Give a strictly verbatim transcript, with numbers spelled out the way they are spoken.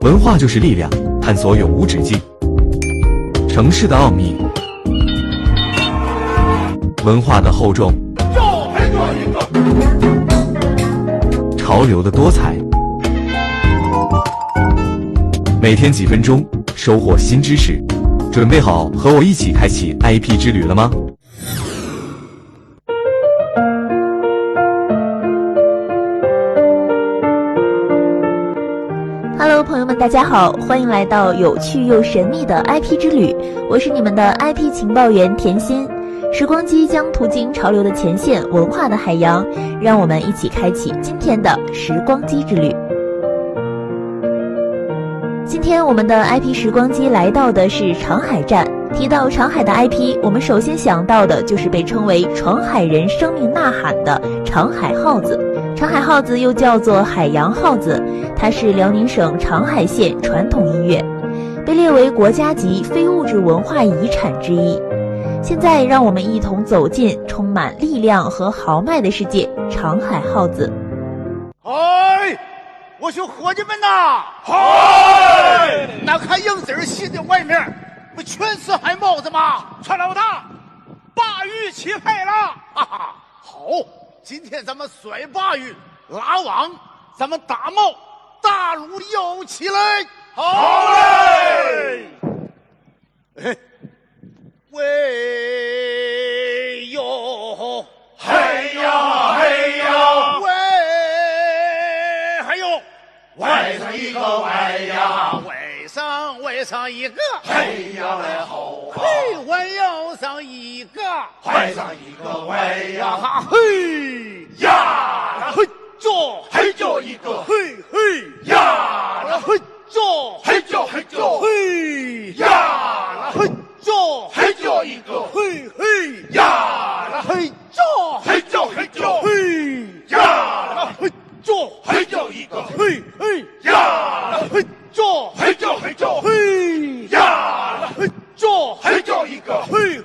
文化就是力量，探索永无止境。城市的奥秘，文化的厚重，潮流的多彩。每天几分钟，收获新知识。准备好和我一起开启 I P 之旅了吗 ？Hello， 朋友们，大家好，欢迎来到有趣又神秘的 I P 之旅，我是你们的 I P 情报员甜心。时光机将途经潮流的前线，文化的海洋，让我们一起开启今天的时光机之旅。今天我们的 I P 时光机来到的是长海站。提到长海的 I P， 我们首先想到的就是被称为长海人生命呐喊的长海号子。长海号子又叫做海洋号子，它是辽宁省长海县传统音乐，被列为国家级非物质文化遗产之一。现在让我们一同走进充满力量和豪迈的世界——长海号子。 嗨，我说伙计们呐， 嗨， 那看影子戏的外面不全是海帽子吗？ 船老大，鲅鱼起飞了！ 哈哈，好，今天咱们甩鲅鱼拉网，咱们大帽大陆游起来！ 好嘞！ 哎，喂哟， 嘿呀嘿呀， 喂，还有， 喂上一个喂呀， 喂上喂上一个， 嘿呀喂吼哈， 嘿，喂又上一个， 喂上一个喂呀哈嘿呀， 嘿jo， 嘿就一个， 嘿嘿呀， 嘿jo， 嘿就嘿就， 嘿呀， 嘿jo， 嘿就一个， 嘿嘿呀， 嘿jo， 嘿就嘿就， 嘿呀， 嘿jo， 嘿就一个， 嘿嘿呀， 嘿jo， 嘿就嘿就， 嘿呀， 嘿jo， 嘿就一个， 嘿